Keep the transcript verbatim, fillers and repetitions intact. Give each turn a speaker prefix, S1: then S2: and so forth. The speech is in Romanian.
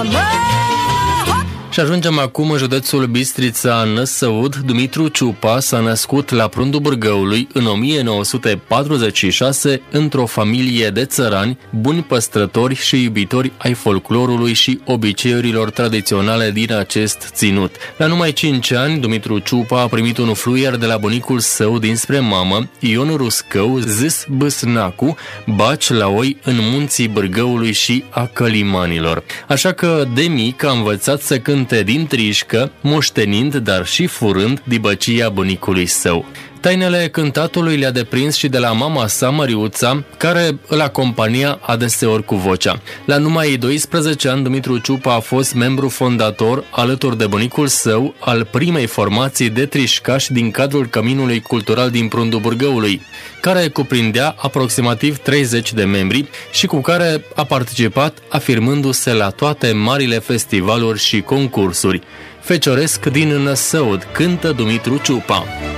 S1: mamă.
S2: Și ajungem acum în județul Bistrița Năsăud. Dumitru Ciupa s-a născut la Prundul Bârgăului în o mie nouă sute patruzeci și șase într-o familie de țărani, buni păstrători și iubitori ai folclorului și obiceiurilor tradiționale din acest ținut. La numai cinci ani, Dumitru Ciupa a primit un fluier de la bunicul său dinspre mamă, Ion Ruscău, zis Bâsnacu, baci la oi în munții Bârgăului și a Călimanilor. Așa că de mic a învățat să cânte din trișcă, moștenind, dar și furând dibăcia bunicului său. Tainele cântatului le-a deprins și de la mama sa, Măriuța, care îl acompania adeseori cu vocea. La numai doisprezece ani, Dumitru Ciupa a fost membru fondator, alături de bunicul său, al primei formații de trișcași din cadrul Căminului Cultural din Prundul Bârgăului, care cuprindea aproximativ treizeci de membri și cu care a participat afirmându-se la toate marile festivaluri și concursuri. Fecioresc din Năsăud, cântă Dumitru Ciupa.